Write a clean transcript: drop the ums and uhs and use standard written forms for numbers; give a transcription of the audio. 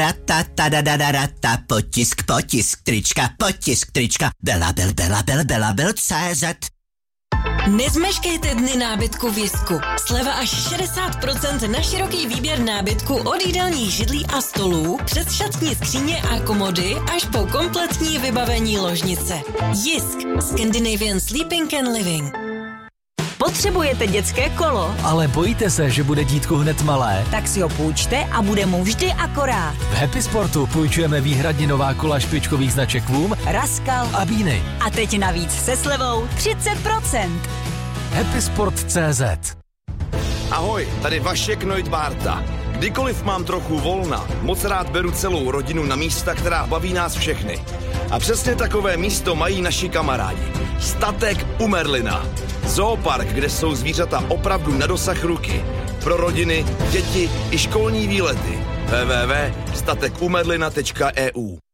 Potisk trička, Belabel.cz. Nezmeškejte dny nábytku v Jisku. Sleva až 60% na široký výběr nábytku od jídelních židlí a stolů přes šatní skříně a komody až po kompletní vybavení ložnice. Jisk. Scandinavian Sleeping and Living. Potřebujete dětské kolo? Ale bojíte se, že bude dítku hned malé? Tak si ho půjčte a bude mu vždy akorát. V Happy Sportu půjčujeme výhradně nová kola špičkových značek Voom, Raskal a Bíny. A teď navíc se slevou 30%. Happysport.cz. Ahoj, tady Vašek Neudbárta. Kdykoliv mám trochu volna, moc rád beru celou rodinu na místa, která baví nás všechny. A přesně takové místo mají naši kamarádi. Statek u Merlina. Zoopark, kde jsou zvířata opravdu na dosah ruky. Pro rodiny, děti i školní výlety. www.statekumerlina.eu